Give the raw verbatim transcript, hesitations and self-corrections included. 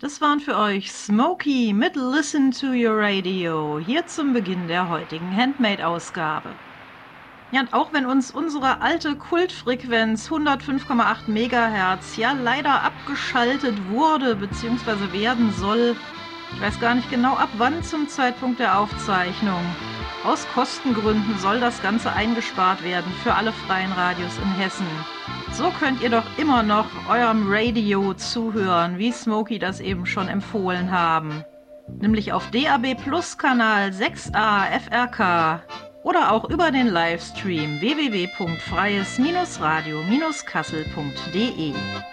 Das waren für euch Smokey mit Listen to Your Radio, hier zum Beginn der heutigen Handmade-Ausgabe. Ja, und auch wenn uns unsere alte Kultfrequenz hundertfünf Komma acht Megahertz ja leider abgeschaltet wurde bzw. werden soll, ich weiß gar nicht genau ab wann zum Zeitpunkt der Aufzeichnung. Aus Kostengründen soll das Ganze eingespart werden für alle freien Radios in Hessen. So könnt ihr doch immer noch eurem Radio zuhören, wie Smokey das eben schon empfohlen haben. Nämlich auf D A B Plus Kanal sechs a F R K oder auch über den Livestream w w w punkt freies Bindestrich radio Bindestrich kassel punkt de.